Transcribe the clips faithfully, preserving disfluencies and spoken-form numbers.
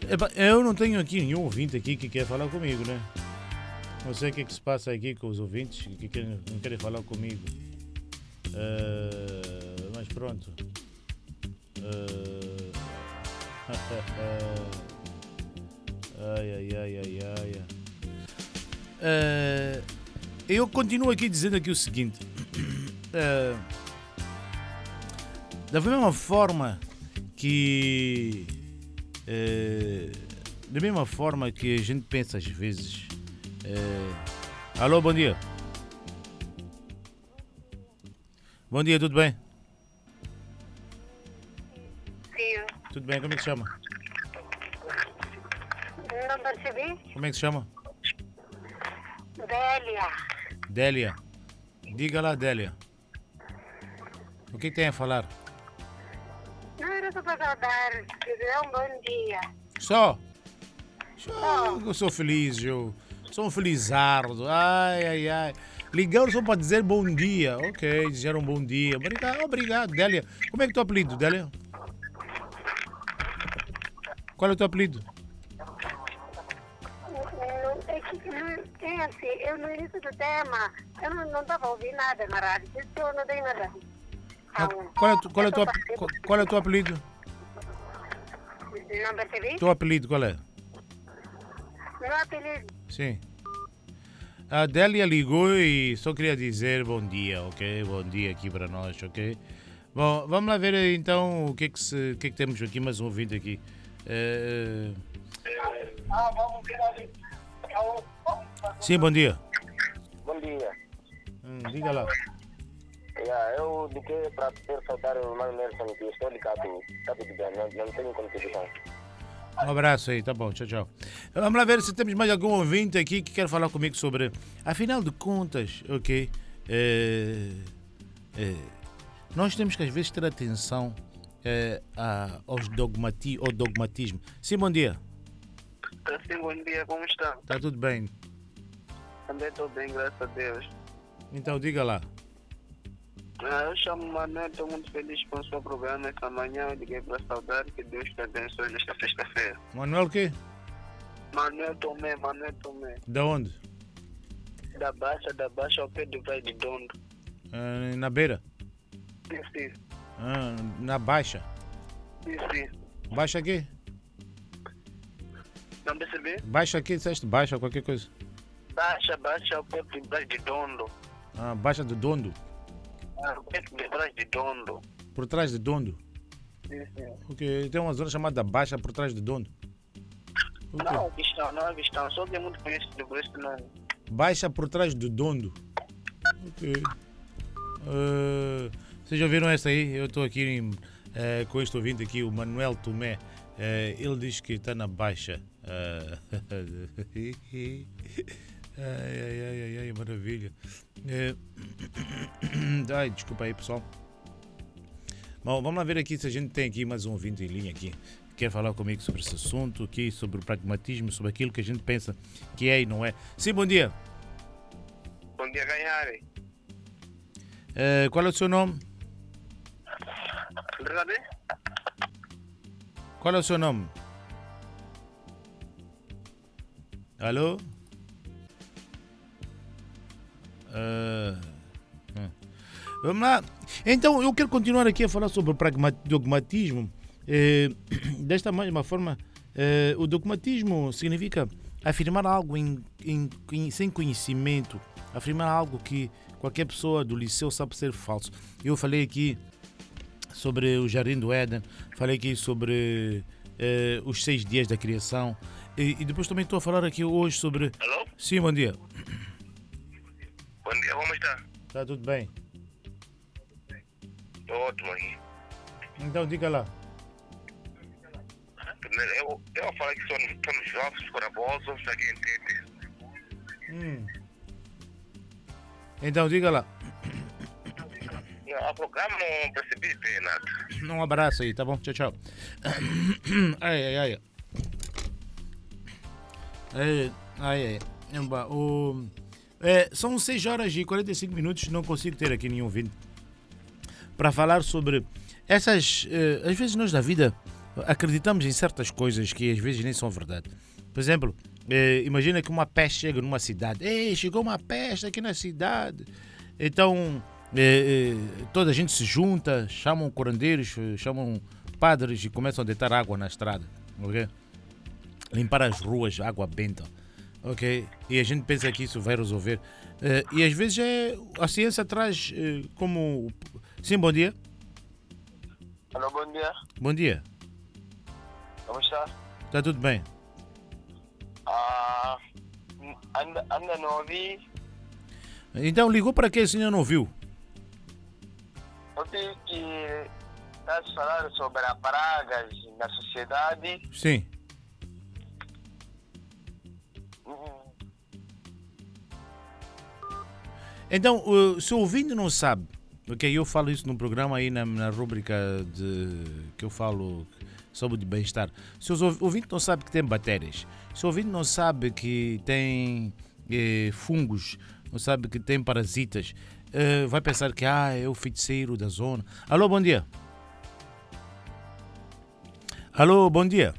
Epa, eu não tenho aqui nenhum ouvinte aqui que quer falar comigo, né? Não sei o que, é que se passa aqui com os ouvintes que querem, não querem falar comigo. Uh, mas pronto. Uh, ai, ai, ai, ai, ai. Uh, eu continuo aqui dizendo aqui o seguinte. Uh, da mesma forma que... Uh, da mesma forma que a gente pensa às vezes... Uh, alô, bom dia. Bom dia, tudo bem? Sim. Tudo bem, como é que se chama? Não percebi? Como é que se chama? Délia. Délia. Diga lá, Délia. O que tem a falar? Não era só para saudar. Dizer um bom dia. Só? Só. Eu sou feliz, eu sou um felizardo. Ai, ai, ai. Ligaram só para dizer bom dia. Ok, disseram bom dia. Obrigado, obrigado, Délia. Como é que é o teu apelido, Délia? Qual é o teu apelido? É que, é assim, eu no início do tema, eu não estava ouvindo nada na rádio. Isso eu não tenho nada. Então, qual, é tu, qual, é tua, qual, qual é o teu apelido? Não percebi? Teu apelido, qual é? Meu apelido? Sim. A Délia ligou e só queria dizer bom dia, ok? Bom dia aqui para nós, ok? Bom, vamos lá ver então o que é que, se, o que, é que temos aqui, mais um ouvinte aqui. É... Sim, bom dia. Bom dia. Hum, diga lá. Yeah, eu liguei para poder saudar o Mano Nelson, que estou ligado, está tudo bem, não, não tenho contribuição. Um abraço aí, tá bom, tchau, tchau. Vamos lá ver se temos mais algum ouvinte aqui que quer falar comigo sobre... Afinal de contas, ok, é, é, nós temos que às vezes ter atenção é, a, aos dogmati, ao dogmatismo. Sim, bom dia. Sim, bom dia, como está? Está tudo bem? Também estou bem, graças a Deus. Então, diga lá. Ah, eu chamo Manuel, estou muito feliz com o seu programa. Esta manhã eu liguei para saudar, que Deus te abençoe nesta sexta-feira. Manuel o quê? Manuel Tomé, Manuel Tomé. Da onde? Da Baixa, da Baixa ao pé do Vai de Dondo. Ah, na beira? Sim, sim. Ah, na Baixa? Sim, sim. Baixa aqui? Não percebi? Baixa aqui, disseste baixa, qualquer coisa. Baixa, Baixa ao pé do Vai de Dondo. Ah, Baixa do Dondo? Ah, ao pé do Vai de Dondo. Por trás de Dondo? Sim, sim. Ok, tem uma zona chamada Baixa por trás de Dondo? Okay. Não é questão, não é questão. Só que é muito conhecido por esse nome. Baixa por trás do Dondo? Ok. Uh, vocês já viram essa aí? Eu estou aqui em, uh, com este ouvinte aqui, o Manuel Tomé. Uh, ele diz que está na Baixa. Uh, ai, ai, ai, ai, ai, maravilha. Uh, ai, desculpa aí, pessoal. Bom, vamos lá ver aqui se a gente tem aqui mais um ouvinte em linha aqui. Quer falar comigo sobre esse assunto aqui, sobre o pragmatismo, sobre aquilo que a gente pensa que é e não é. Sim, bom dia. Bom dia, Ganhari. Uh, qual é o seu nome? Verdade? Qual é o seu nome? Alô? Uh, uh. Vamos lá. Então, eu quero continuar aqui a falar sobre o dogmatismo. Eh, desta mesma forma, eh, o dogmatismo significa afirmar algo em, em, em, sem conhecimento, afirmar algo que qualquer pessoa do liceu sabe ser falso. Eu falei aqui sobre o Jardim do Éden, falei aqui sobre eh, os seis dias da criação e, e depois também estou a falar aqui hoje sobre... Alô? Sim, bom dia. Bom dia, como está? Está tudo bem? Ótimo aí. Então diga lá. Primeiro, eu, eu falei que somos, somos jovens, corajosos, ninguém entende. Hum. Então diga lá. Não, o programa não percebi bem nada. Um abraço aí, tá bom? Tchau, tchau. Ai, ai, ai. Ai, ai, ai. O, é, são seis horas e quarenta e cinco minutos, não consigo ter aqui nenhum vídeo para falar sobre essas... Uh, às vezes nós da vida acreditamos em certas coisas que às vezes nem são verdade. Por exemplo, eh, imagina que uma peste chega numa cidade. Ei, chegou uma peste aqui na cidade. Então, eh, eh, toda a gente se junta, chamam curandeiros, chamam padres e começam a deitar água na estrada. Ok? Limpar as ruas, água benta. Ok? E a gente pensa que isso vai resolver. Eh, e às vezes é, a ciência traz eh, como... Sim, bom dia. Alô, bom dia. Bom dia. Como está? Está tudo bem? Ah, ainda, ainda não ouvi. Então ligou para quem o senhor não viu? Ouvi que está a falar sobre as pragas na sociedade. Sim. Hum, Então, uh, se o ouvinte não sabe, ok, eu falo isso no programa aí na, na rúbrica de, que eu falo sobre o bem-estar. Se o ouvinte não sabe que tem bactérias, se o ouvinte não sabe que tem eh, fungos, não sabe que tem parasitas, eh, vai pensar que ah, é o feiticeiro da zona. Alô, bom dia. Alô, bom dia.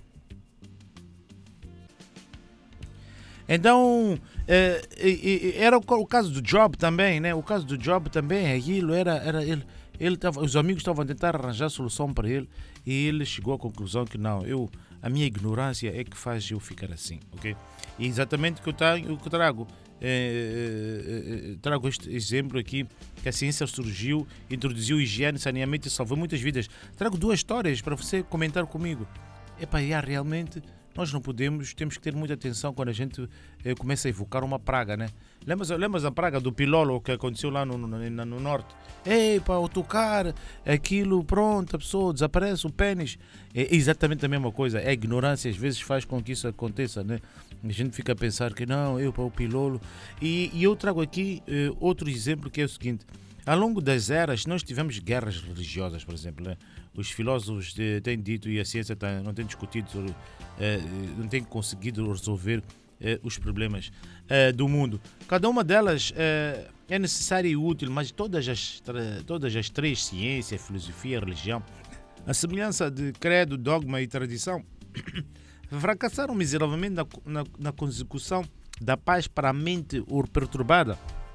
Então, eh, eh, era o, o caso do Job também, né? O caso do Job também, aquilo era, era ele, ele tava, os amigos estavam a tentar arranjar solução para ele e ele chegou à conclusão que não, eu, a minha ignorância é que faz eu ficar assim, ok? E exatamente o que eu trago, o que eu trago, eh, eh, trago este exemplo aqui, que a ciência surgiu, introduziu higiene, saneamento e salvou muitas vidas. Trago duas histórias para você comentar comigo. Epá, e há realmente... Nós não podemos, temos que ter muita atenção quando a gente eh, começa a evocar uma praga, né? Lembras, lembras a praga do pilolo que aconteceu lá no, no, no, no norte? Ei, para ao tocar aquilo, pronto, a pessoa desaparece, o pênis. É exatamente a mesma coisa. A ignorância às vezes faz com que isso aconteça, né? A gente fica a pensar que não, eu para o pilolo. E, e eu trago aqui eh, outro exemplo que é o seguinte. Ao longo das eras, nós tivemos guerras religiosas, por exemplo, né? Os filósofos eh, têm dito e a ciência tá, não tem discutido, eh, não tem conseguido resolver eh, os problemas eh, do mundo. Cada uma delas eh, é necessária e útil, mas todas as, todas as três, ciência, filosofia, religião, a semelhança de credo, dogma e tradição, fracassaram miseravelmente na, na, na consecução da paz para a mente perturbada.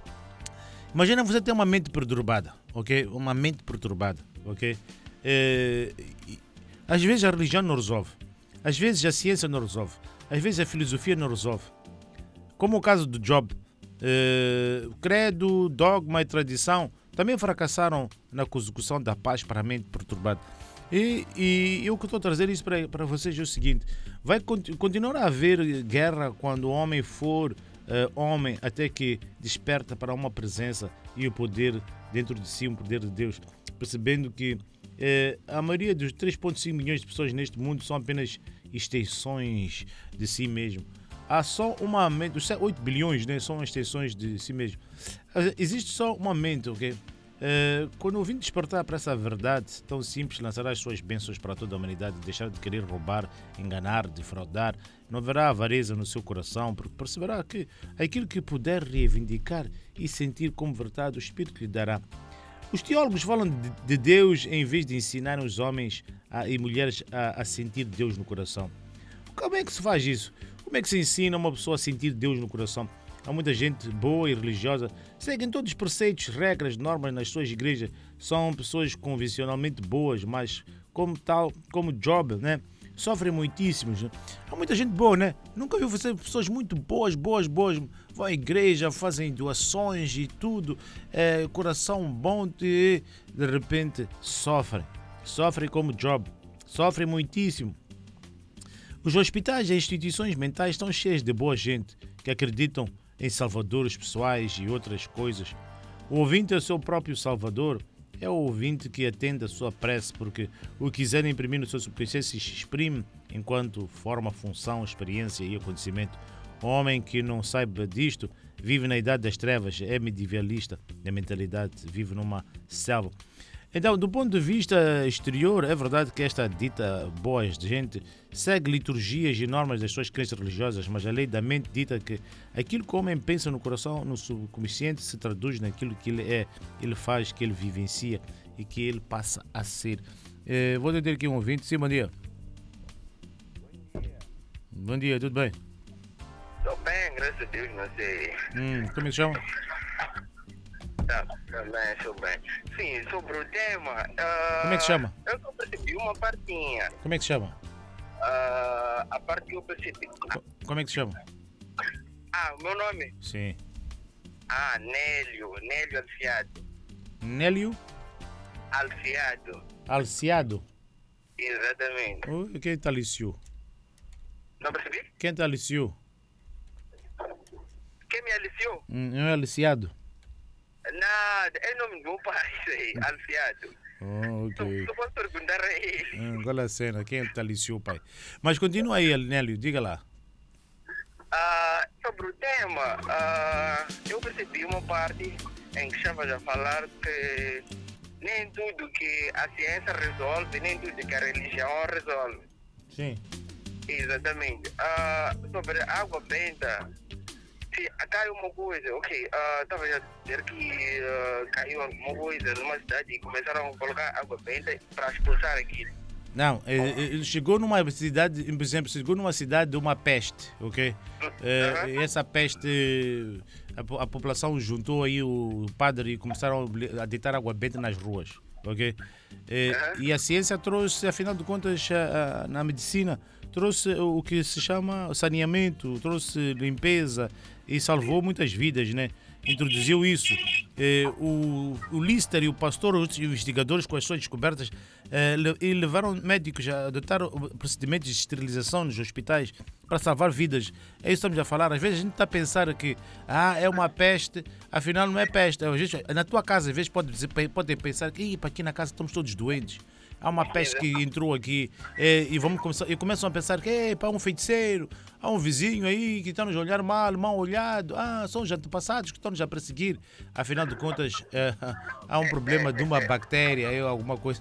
Imagina você ter uma mente perturbada, ok? Uma mente perturbada, ok? É, às vezes a religião não resolve, às vezes a ciência não resolve, às vezes a filosofia não resolve. Como o caso do Job, é, credo, dogma e tradição também fracassaram na consecução da paz para a mente perturbada. E, e eu que estou a trazer isso para, para vocês é o seguinte: vai continuar a haver guerra quando o homem for uh, homem, até que desperta para uma presença e o poder dentro de si, um poder de Deus, percebendo que uh, a maioria dos três vírgula cinco milhões de pessoas neste mundo são apenas extensões de si mesmo. Há só uma mente, os oito bilhões, né, são extensões de si mesmo. Existe só uma mente, ok? Uh, quando o ouvinte despertar para essa verdade tão simples, lançará as suas bênçãos para toda a humanidade, deixar de querer roubar, enganar, defraudar. Não haverá avareza no seu coração, porque perceberá que aquilo que puder reivindicar e sentir como verdade, o Espírito lhe dará. Os teólogos falam de, de Deus em vez de ensinarem os homens a, e mulheres a, a sentir Deus no coração. Como é que se faz isso? Como é que se ensina uma pessoa a sentir Deus no coração? Há muita gente boa e religiosa, seguem todos os preceitos, regras, normas nas suas igrejas, são pessoas convencionalmente boas, mas como tal, como Job, né, sofrem muitíssimos. Né? Há muita gente boa, né? Nunca vi você pessoas muito boas, boas, boas, vão à igreja, fazem doações e tudo, é, coração bom, e de repente sofrem, sofrem como Job, sofrem muitíssimo. Os hospitais e instituições mentais estão cheios de boa gente que acreditam em salvadores pessoais e outras coisas. O ouvinte é o seu próprio salvador, é o ouvinte que atende a sua prece, porque o que quiser imprimir no seu subconsciente se exprime enquanto forma, função, experiência e acontecimento. O homem que não saiba disto vive na idade das trevas, é medievalista na mentalidade, vive numa selva. Então, do ponto de vista exterior, é verdade que esta dita boa gente segue liturgias e normas das suas crenças religiosas, mas a lei da mente dita que aquilo que o homem pensa no coração, no subconsciente, se traduz naquilo que ele é, ele faz, que ele vivencia e que ele passa a ser. Eh, vou ter aqui um ouvinte. Sim, bom dia. Bom dia, tudo bem? Estou bem, graças a Deus, não sei. Hum, como é que se chama? Tá, também, estou bem. Sim, sobre o tema. Uh, Como é que se chama? Eu só percebi uma partinha. Como é que se chama? Uh, a parte que eu percebi. Co- Como é que se chama? Ah, o meu nome? Sim. Ah, Nélio. Nélio Alfiado. Nélio Alfiado. Alciado. Exatamente. Oh, quem te aliciou? Não percebi? Quem te aliciou? Quem me aliciou? Hum, não é aliciado? Nada, é nome do meu pai, isso aí, Alfiado. Oh, ok. Tu pode perguntar a ele. Hum, qual é a cena? Quem te aliciou, pai? Mas continua aí, Nélio, diga lá. Ah, sobre o tema, ah, eu percebi uma parte em que estava a falar que nem tudo que a ciência resolve, nem tudo que a religião resolve. Sim. Exatamente. Ah, sobre a água benta, se caiu uma coisa, ok, estava a dizer que ah, caiu alguma coisa numa cidade e começaram a colocar água benta para expulsar aquilo. Não, eh, ele chegou numa cidade, por exemplo, chegou numa cidade de uma peste, ok? Eh, e essa peste, a, po- a população juntou aí o padre e começaram a obli- a deitar água benta nas ruas, ok? Eh, E a ciência trouxe, afinal de contas, a- a- na medicina, trouxe o que se chama saneamento, trouxe limpeza e salvou muitas vidas, né? Introduziu isso. Eh, o, o Lister e o pastor, os investigadores com as suas descobertas, eh, le- e levaram médicos a adotar procedimentos de esterilização nos hospitais para salvar vidas. É isso que estamos a falar. Às vezes a gente está a pensar que ah, é uma peste, afinal não é peste. Às vezes, na tua casa, às vezes pode, dizer- pode pensar que "Ih, para aqui na casa estamos todos doentes. Há uma peste que entrou aqui eh, e, vamos começar, e começam a pensar que é um feiticeiro, há um vizinho aí que está nos a olhar mal, mal olhado, ah, são os antepassados que estão-nos a perseguir. Afinal de contas, eh, há um problema de uma bactéria ou alguma coisa.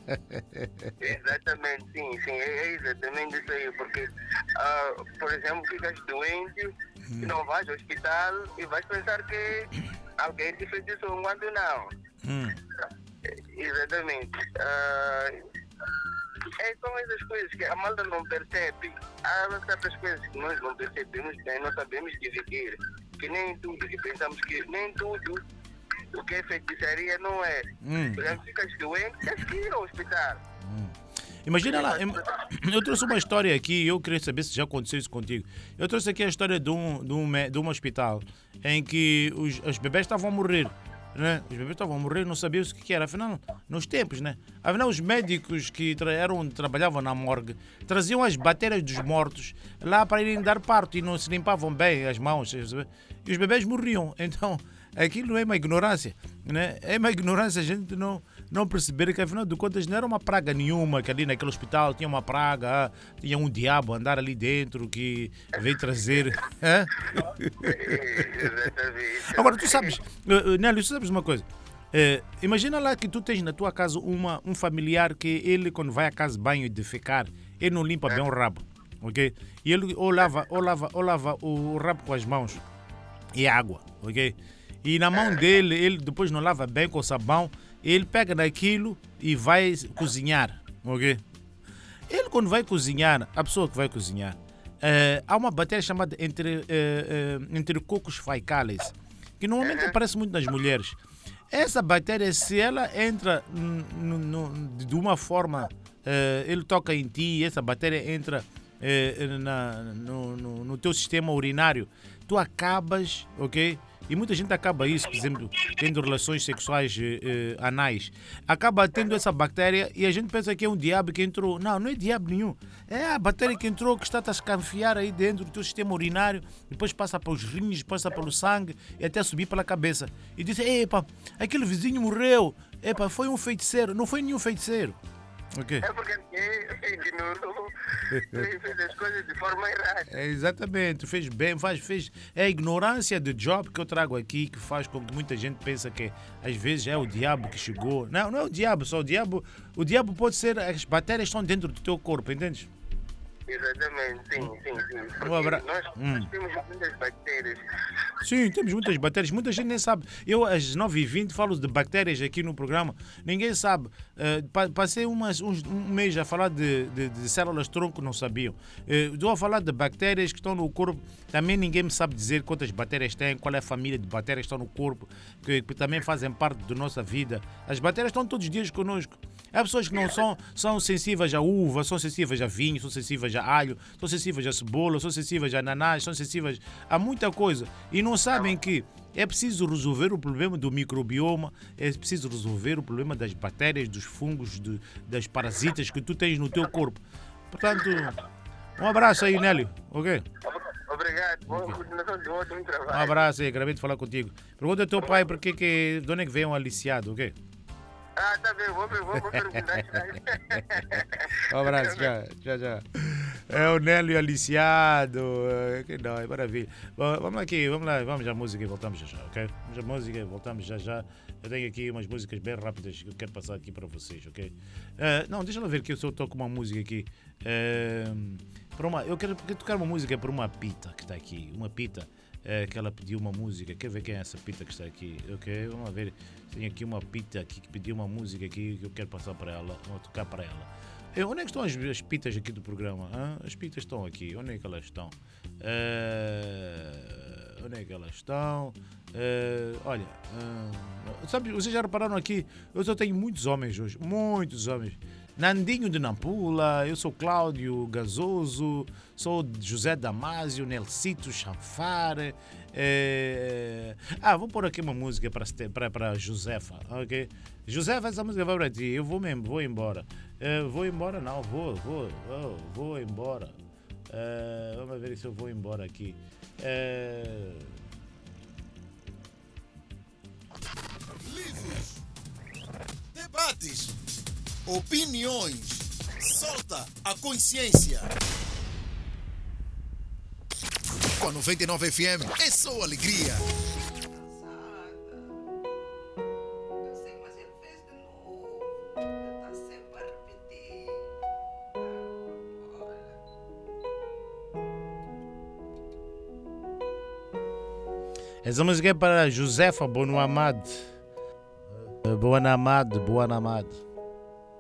Exatamente, sim, sim, é é exatamente isso aí, porque, ah, por exemplo, ficas doente e não vais ao hospital e vais pensar que alguém te fez isso enquanto não. Hum. Exatamente. Ah, é são essas coisas que a malta não percebe. Há certas coisas que nós não percebemos bem, não sabemos dividir. Que nem tudo que pensamos que nem tudo o que é feitiçaria não é. Hum. Por exemplo, ficas doente, tens que ir ao hospital. Imagina lá, eu, eu trouxe uma história aqui e eu queria saber se já aconteceu isso contigo. Eu trouxe aqui a história de um, de um, me- de um hospital em que os, os bebés estavam a morrer. Né? Os bebês estavam a morrer, não sabiam o que que era. Afinal, nos tempos, né? Afinal, os médicos que tra eram, trabalhavam na morgue traziam as bactérias dos mortos lá para irem dar parto e não se limpavam bem as mãos. E os bebês morriam. Então, aquilo é uma ignorância. Né? É uma ignorância a gente não, não perceber que, afinal de contas, não era uma praga nenhuma, que ali naquele hospital tinha uma praga, ah, tinha um diabo a andar ali dentro que veio trazer. Hã? Exatamente. Agora, tu sabes, uh, Nélio, tu sabes uma coisa. Eh, imagina lá que tu tens na tua casa uma, um familiar que ele, quando vai à casa de banho e defecar, ele não limpa bem o rabo, ok? E ele ou lava, ou lava, ou lava o rabo com as mãos e água, ok? E na mão dele, ele depois não lava bem com sabão, ele pega naquilo e vai cozinhar, ok? Ele, quando vai cozinhar, a pessoa que vai cozinhar, eh, há uma bactéria chamada entre, eh, eh, Enterococcus faecalis, que normalmente aparece muito nas mulheres. Essa bactéria, se ela entra n- n- de uma forma, eh, ele toca em ti, essa bactéria entra eh, na- no, no- no teu sistema urinário, tu acabas, ok? E muita gente acaba isso, por exemplo, tendo relações sexuais eh, eh, anais. Acaba tendo essa bactéria e a gente pensa que é um diabo que entrou. Não, não é diabo nenhum. É a bactéria que entrou, que está a escanfiar aí dentro do teu sistema urinário, depois passa pelos rins, passa pelo sangue e até subir pela cabeça. E diz, epa, aquele vizinho morreu. Epa, foi um feiticeiro. Não foi nenhum feiticeiro. Ok? É porque ele ignorou, ele fez as coisas de forma errada. É, exatamente, fez bem, faz, fez. É a ignorância do job que eu trago aqui que faz com que muita gente pense que às vezes é o diabo que chegou. Não, não é o diabo, só o diabo. O diabo pode ser, as bactérias estão dentro do teu corpo, entendes? Exatamente, sim, sim, sim. Porque Um abra... nós, Hum. nós temos muitas bactérias. Sim, temos muitas bactérias, muita gente nem sabe. Eu, às nove e vinte, falo de bactérias aqui no programa, ninguém sabe. Uh, pa- passei umas, uns, um mês a falar de, de, de células-tronco, não sabiam. Uh, Estou a falar de bactérias que estão no corpo, também ninguém me sabe dizer quantas bactérias tem, qual é a família de bactérias que estão no corpo, que, que também fazem parte da nossa vida. As bactérias estão todos os dias conosco. Há pessoas que não são, são sensíveis à uva, são sensíveis a vinho, são sensíveis a alho, são sensíveis a cebola, são sensíveis a ananás, são sensíveis a muita coisa. E não sabem que é preciso resolver o problema do microbioma, é preciso resolver o problema das bactérias, dos fungos, de, das parasitas que tu tens no teu corpo. Portanto, um abraço aí, Nélio, ok? Obrigado, boa continuação de ótimo trabalho. Um abraço aí, acabei de falar contigo. Pergunta ao teu pai porque que, de onde é que vem um aliciado, ok? Ah, tá bem, vou, vou, vou perguntar. Um abraço, tchau, tchau, tchau. É o Nélio aliciado, eh, que não, é maravilha. Bom, vamos aqui, vamos lá, vamos à música e voltamos já já, ok? Vamos à música e voltamos já já. Eu tenho aqui umas músicas bem rápidas que eu quero passar aqui para vocês, ok? Eh, não, deixa eu ver que eu só toco uma música aqui. Eh, para uma, eu quero tocar uma música para uma pita que está aqui, uma pita. É, que ela pediu uma música. Quer ver quem é essa pita que está aqui? Ok, vamos ver. Tem aqui uma pita aqui que pediu uma música aqui que eu quero passar para ela, vou tocar para ela. É, onde é que estão as, as pitas aqui do programa? Hã? As pitas estão aqui. Onde é que elas estão? É, onde é que elas estão? É, olha, é, sabe, vocês já repararam aqui? Eu só tenho muitos homens hoje, muitos homens. Nandinho de Nampula, eu sou Cláudio Gazoso, sou José Damásio, Nelsito Chanfare. É... Ah, vou pôr aqui uma música para, para Josefa, ok? Josefa, essa música vai para ti, eu vou mesmo, vou embora. É, vou embora não, vou, vou, vou, vou embora. É, vamos ver se eu vou embora aqui. É... Livros, debates, opiniões, solta a consciência. Com a noventa e nove F M é só alegria. Eu sei, mas ele fez de novo. Ele está sempre a repetir. Essa música é para Josefa Bonoamad. Boanamad, Boanamad.